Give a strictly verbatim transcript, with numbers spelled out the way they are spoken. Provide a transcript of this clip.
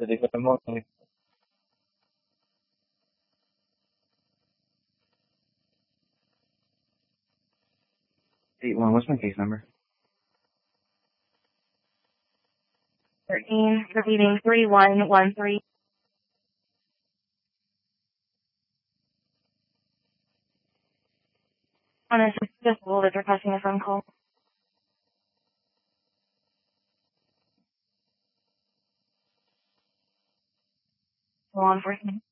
Eight one. What's my case number? Thirteen. Repeating three one one three. On a successful is requesting a phone call. Law enforcement.